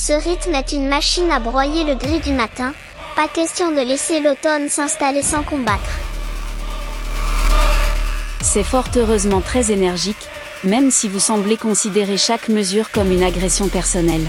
Ce rythme est une machine à broyer le gris du matin, pas question de laisser l'automne s'installer sans combattre. C'est fort heureusement très énergique, même si vous semblez considérer chaque mesure comme une agression personnelle.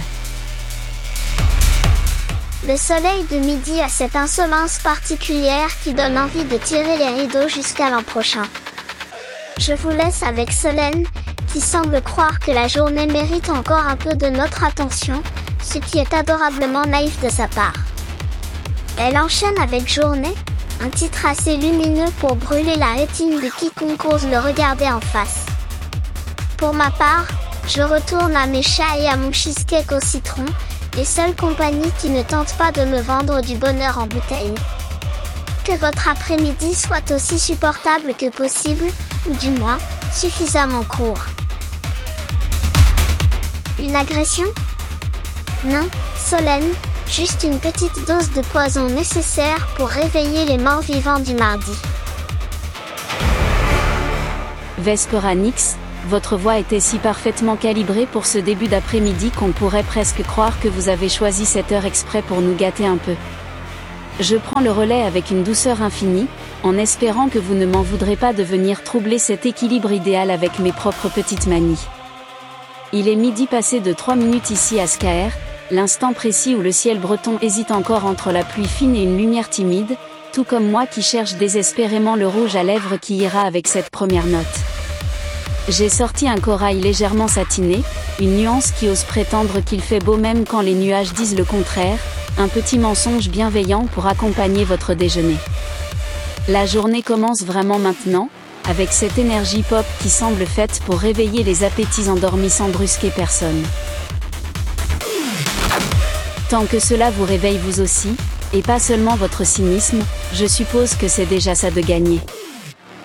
Le soleil de midi a cette insolence particulière qui donne envie de tirer les rideaux jusqu'à l'an prochain. Je vous laisse avec Solène, qui semble croire que la journée mérite encore un peu de notre attention, ce qui est adorablement naïf de sa part. Elle enchaîne avec Journée, un titre assez lumineux pour brûler la rétine de quiconque ose le regarder en face. Pour ma part, je retourne à mes chats et à mon cheesecake au citron, les seules compagnies qui ne tentent pas de me vendre du bonheur en bouteille. Que votre après-midi soit aussi supportable que possible, ou du moins, suffisamment court. Une agression ? Non, Solène, juste une petite dose de poison nécessaire pour réveiller les morts vivants du mardi. Vespera Nix, votre voix était si parfaitement calibrée pour ce début d'après-midi qu'on pourrait presque croire que vous avez choisi cette heure exprès pour nous gâter un peu. Je prends le relais avec une douceur infinie, en espérant que vous ne m'en voudrez pas de venir troubler cet équilibre idéal avec mes propres petites manies. Il est midi passé de 3 minutes ici à Skaer, l'instant précis où le ciel breton hésite encore entre la pluie fine et une lumière timide, tout comme moi qui cherche désespérément le rouge à lèvres qui ira avec cette première note. J'ai sorti un corail légèrement satiné, une nuance qui ose prétendre qu'il fait beau même quand les nuages disent le contraire, un petit mensonge bienveillant pour accompagner votre déjeuner. La journée commence vraiment maintenant, avec cette énergie pop qui semble faite pour réveiller les appétits endormis sans brusquer personne. Tant que cela vous réveille vous aussi, et pas seulement votre cynisme, je suppose que c'est déjà ça de gagner.